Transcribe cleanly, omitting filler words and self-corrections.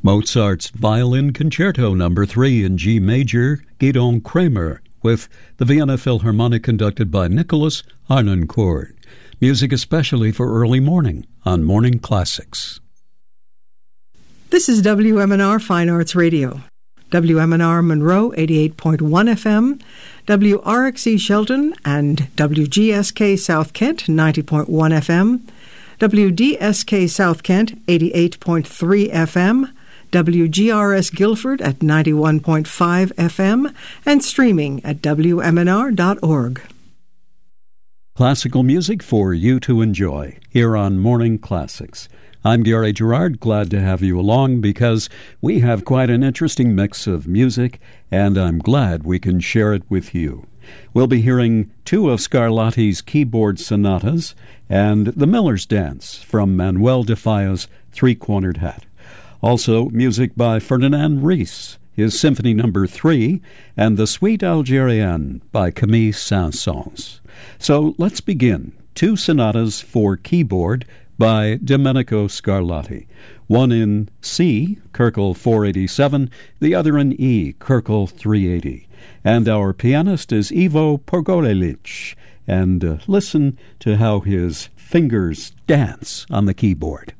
Mozart's Violin Concerto No. 3 in G major, Gideon Kramer, with the Vienna Philharmonic conducted by Nicholas Harnoncourt. Music especially for early morning on Morning Classics. This is WMNR Fine Arts Radio. WMNR Monroe 88.1 FM, WRXE Shelton and WGSK South Kent 90.1 FM, WDSK South Kent 88.3 FM, WGRS Guilford at 91.5 FM, and streaming at WMNR.org. Classical music for you to enjoy here on Morning Classics. I'm Gary Gerard, glad to have you along because we have quite an interesting mix of music, and I'm glad we can share it with you. We'll be hearing two of Scarlatti's keyboard sonatas and The Miller's Dance from Manuel de Falla's Three-Cornered Hat. Also, music by Ferdinand Ries, his Symphony No. 3, and the Suite Algérienne by Camille Saint-Saëns. So let's begin. Two sonatas for keyboard by Domenico Scarlatti. One in C, Köchel 487, the other in E, Köchel 380. And our pianist is Ivo Pergolevich. And listen to how his fingers dance on the keyboard.